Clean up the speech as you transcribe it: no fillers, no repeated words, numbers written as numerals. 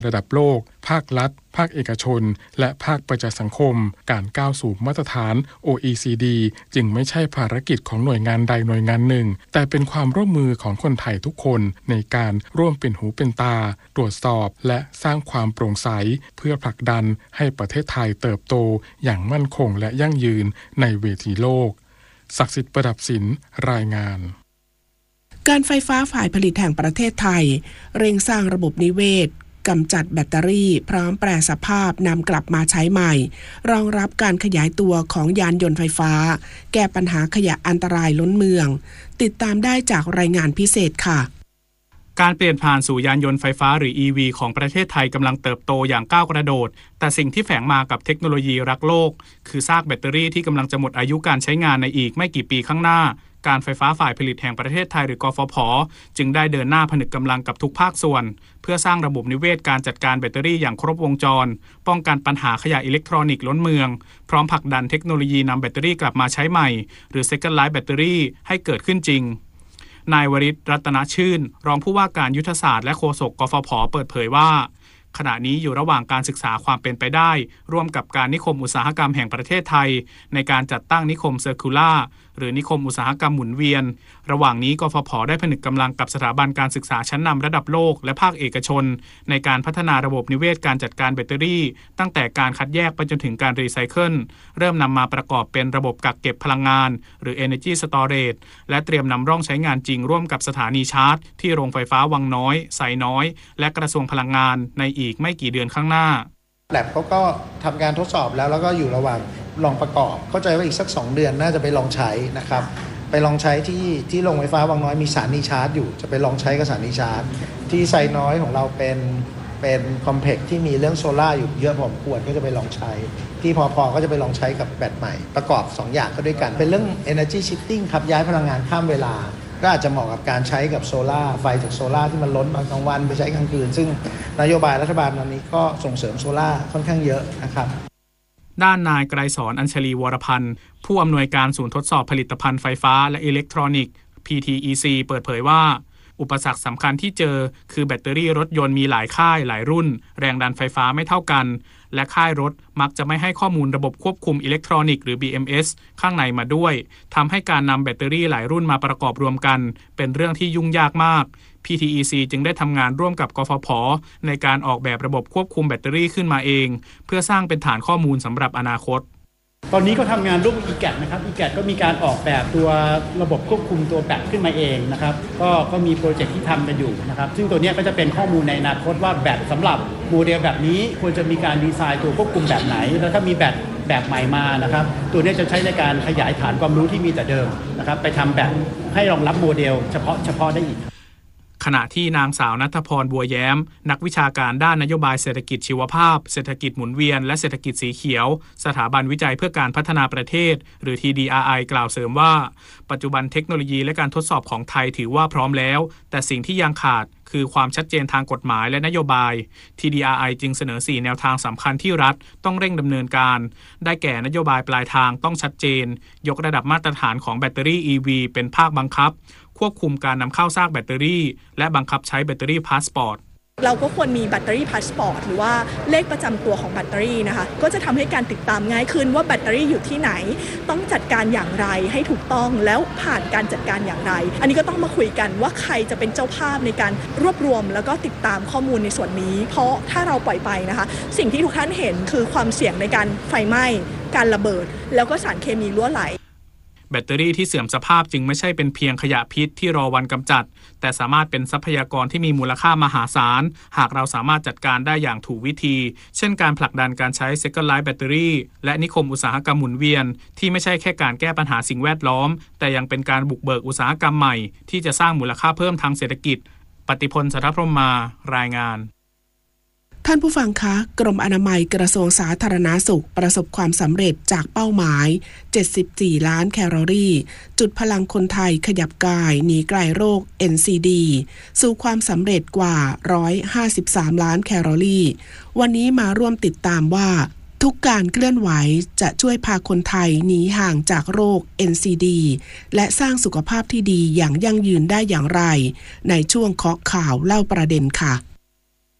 ระดับโลกภาครัฐภาคเอกชนและภาคประชาสังคมการก้าวสู่มาตรฐาน OECD จึงไม่ใช่ภารกิจของหน่วยงานใดหน่วยงานหนึ่งแต่เป็นความร่วมมือของคนไทยทุกคนในการร่วมเป็นหูเป็นตาตรวจสอบและสร้างความโปร่งใสเพื่อผลักดันให้ประเทศไทยเติบโตอย่างมั่นคงและยั่งยืนในเวทีโลกศักดิ์สิทธิ์ประดับศิลป์รายงานการไฟฟ้าฝ่ายผลิตแห่งประเทศไทยเร่งสร้างระบบนิเวศกำจัดแบตเตอรี่พร้อมแปรสภาพนำกลับมาใช้ใหม่รองรับการขยายตัวของยานยนต์ไฟฟ้าแก้ปัญหาขยะอันตรายล้นเมืองติดตามได้จากรายงานพิเศษค่ะการเปลี่ยนผ่านสู่ยานยนต์ไฟฟ้าหรือ EV ของประเทศไทยกำลังเติบโตอย่างก้าวกระโดดแต่สิ่งที่แฝงมากับเทคโนโลยีรักโลกคือซากแบตเตอรี่ที่กำลังจะหมดอายุการใช้งานในอีกไม่กี่ปีข้างหน้าการไฟฟ้าฝ่ายผลิตแห่งประเทศไทยหรือกฟผ.จึงได้เดินหน้าผนึกกำลังกับทุกภาคส่วนเพื่อสร้างระบบนิเวศการจัดการแบตเตอรี่อย่างครบวงจรป้องกันปัญหาขยะอิเล็กทรอนิกส์ล้นเมืองพร้อมผลักดันเทคโนโลยีนำแบตเตอรี่กลับมาใช้ใหม่หรือ Second Life แบตเตอรี่ให้เกิดขึ้นจริงนายวริศ รัตนชื่นรองผู้ว่าการยุทธศาสตร์และโฆษกกฟผ.เปิดเผยว่าขณะนี้อยู่ระหว่างการศึกษาความเป็นไปได้ร่วมกับการนิคมอุตสาหกรรมแห่งประเทศไทยในการจัดตั้งนิคมเซอร์คูล่าหรือนิคมอุตสาหกรรมหมุนเวียนระหว่างนี้กฟผ.ได้ผนึกกำลังกับสถาบันการศึกษาชั้นนำระดับโลกและภาคเอกชนในการพัฒนาระบบนิเวศการจัดการแบตเตอรี่ตั้งแต่การคัดแยกไปจนถึงการรีไซเคิลเริ่มนำมาประกอบเป็นระบบกักเก็บพลังงานหรือ Energy Storage และเตรียมนำร่องใช้งานจริงร่วมกับสถานีชาร์จที่โรงไฟฟ้าวังน้อยไซน้อยและกระทรวงพลังงานในอีกไม่กี่เดือนข้างหน้าแลบเขาก็ทำการทดสอบแล้วก็อยู่ระหว่างลองประกอบเข้าใจว่าอีกสัก2เดือนน่าจะไปลองใช้นะครับไปลองใช้ที่โรงไฟฟ้าวังน้อยมีสถานีชาร์จอยู่จะไปลองใช้กับสถานีชาร์จที่ไซน้อยของเราเป็นคอมเพล็กซ์ที่มีเรื่องโซล่าอยู่เยอะพอสมควรก็จะไปลองใช้ที่พอก็จะไปลองใช้กับแบตใหม่ประกอบ2อย่างเข้าด้วยกันเป็นเรื่อง energy shifting ครับย้ายพลังงานข้ามเวลาก็อาจจะเหมาะกับการใช้กับโซล่าไฟจากโซล่าที่มันล้นตอนกลางวันไปใช้กลางคืนซึ่งนโยบายรัฐบาลตอนนี้ก็ส่งเสริมโซล่าค่อนข้างเยอะนะครับด้านนายไกรสอนอัญชลีวรพันธ์ผู้อำนวยการศูนย์ทดสอบผลิตภัณฑ์ไฟฟ้าและอิเล็กทรอนิกส์ PTEC เปิดเผยว่าอุปสรรคสำคัญที่เจอคือแบตเตอรี่รถยนต์มีหลายค่ายหลายรุ่นแรงดันไฟฟ้าไม่เท่ากันและค่ายรถมักจะไม่ให้ข้อมูลระบบควบคุมอิเล็กทรอนิกส์หรือ BMS ข้างในมาด้วยทำให้การนำแบตเตอรี่หลายรุ่นมาประกอบรวมกันเป็นเรื่องที่ยุ่งยากมาก PTEC จึงได้ทำงานร่วมกับกฟผ.ในการออกแบบระบบควบคุมแบตเตอรี่ขึ้นมาเองเพื่อสร้างเป็นฐานข้อมูลสำหรับอนาคตตอนนี้ก็ทำงานร่วมกับ EGAT นะครับ EGAT ก็มีการออกแบบตัวระบบควบคุมตัวแบตขึ้นมาเองนะครับก็มีโปรเจกต์ที่ทำกันอยู่นะครับซึ่งตัวนี้ก็จะเป็นข้อมูลในอนาคตว่าแบตสำหรับโมเดลแบบนี้ควรจะมีการดีไซน์ตัวควบคุมแบบไหนแล้วถ้ามีแบตแบบใหม่มานะครับตัวนี้จะใช้ในการขยายฐานความรู้ที่มีแต่เดิมนะครับไปทำแบบให้รองรับโมเดลเฉพาะได้อีกขณะที่นางสาวณัฐพรบัวแย้มนักวิชาการด้านนโยบายเศรษฐกิจชีวภาพเศรษฐกิจหมุนเวียนและเศรษฐกิจสีเขียวสถาบันวิจัยเพื่อการพัฒนาประเทศหรือ TDRI กล่าวเสริมว่าปัจจุบันเทคโนโลยีและการทดสอบของไทยถือว่าพร้อมแล้วแต่สิ่งที่ยังขาดคือความชัดเจนทางกฎหมายและนโยบาย TDRI จึงเสนอ4แนวทางสำคัญที่รัฐต้องเร่งดำเนินการได้แก่นโยบายปลายทางต้องชัดเจนยกระดับมาตรฐานของแบตเตอรี่ EV เป็นภาคบังคับควบคุมการนำเข้าซากแบตเตอรี่และบังคับใช้แบตเตอรี่พาสปอร์ตเราก็ควรมีแบตเตอรี่พาสปอร์ตหรือว่าเลขประจำตัวของแบตเตอรี่นะคะก็จะทำให้การติดตามง่ายขึ้นว่าแบตเตอรี่อยู่ที่ไหนต้องจัดการอย่างไรให้ถูกต้องแล้วผ่านการจัดการอย่างไรอันนี้ก็ต้องมาคุยกันว่าใครจะเป็นเจ้าภาพในการรวบรวมแล้วก็ติดตามข้อมูลในส่วนนี้เพราะถ้าเราปล่อยไปนะคะสิ่งที่ทุกท่านเห็นคือความเสี่ยงในการไฟไหม้การระเบิดแล้วก็สารเคมีรั่วไหลแบตเตอรี่ที่เสื่อมสภาพจึงไม่ใช่เป็นเพียงขยะพิษที่รอวันกำจัดแต่สามารถเป็นทรัพยากรที่มีมูลค่ามหาศาลหากเราสามารถจัดการได้อย่างถูกวิธีเช่นการผลักดันการใช้ Second Life แบตเตอรี่และนิคมอุตสาหกรรมหมุนเวียนที่ไม่ใช่แค่การแก้ปัญหาสิ่งแวดล้อมแต่ยังเป็นการบุกเบิกอุตสาหกรรมใหม่ที่จะสร้างมูลค่าเพิ่มทางเศรษฐกิจปฏิพล สัทธพรหมารายงานท่านผู้ฟังคะกรมอนามัยกระทรวงสาธารณสุขประสบความสำเร็จจากเป้าหมาย74ล้านแคลอรี่จุดพลังคนไทยขยับกายหนีไกลโรค NCD สู่ความสำเร็จกว่า153ล้านแคลอรี่วันนี้มาร่วมติดตามว่าทุกการเคลื่อนไหวจะช่วยพาคนไทยหนีห่างจากโรค NCD และสร้างสุขภาพที่ดีอย่างยั่งยืนได้อย่างไรในช่วงเคาะข่าวเล่าประเด็นค่ะ